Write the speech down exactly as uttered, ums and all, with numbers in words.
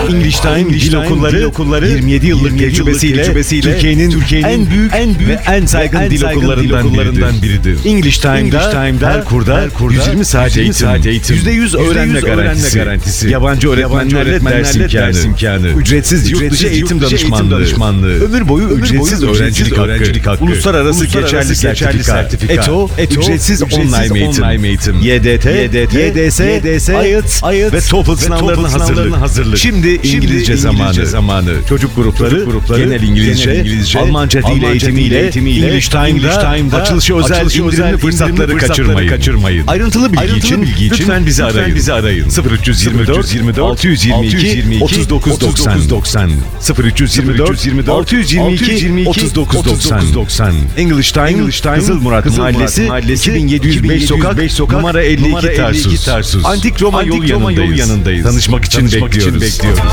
English Time Dil Okulları, okulları yirmi yedi yıllık tecrübesiyle, tecrübesiyle Türkiye'nin Türkiye'nin en büyük en büyük ve en saygın en dil okullarından biridir. biridir. English Time'da, Time'da her kurda, her kurda yüz yirmi saat eğitim, eğitim, yüzde yüz öğrenme garantisi, garantisi, yabancı öğretmenlerle ders imkanı, ders imkanı, ücretsiz yurt dışı eğitim danışmanlığı, ömür boyu ücretsiz öğrencilik hakkı, uluslararası geçerli sertifika, ETO, ücretsiz online eğitim, Y D T, Y D S, I E L T S ve TOEFL sınavlarına hazırlık. Şimdi İngilizce zamanı. zamanı. Çocuk grupları, grupları genel İngilizce, genel İngilizce Almanca dil eğitimiyle, eğitimiyle English Time'da açılışı özel indirimli fırsatları kaçırmayın. kaçırmayın. Ayrıntılı bilgi Ayrıntılı için, bilgi için lütfen bizi arayın. Bizi arayın. sıfır üç yirmi dört altı yüz yirmi iki otuz dokuz doksan sıfır üç yirmi dört altı yüz yirmi iki otuz dokuz doksan English Time, English Time Kızılmurat Mahallesi iki bin yedi yüz beş sokak numara elli iki Tarsus. Antik Roma yolu yanındayız. Tanışmak için bekliyoruz.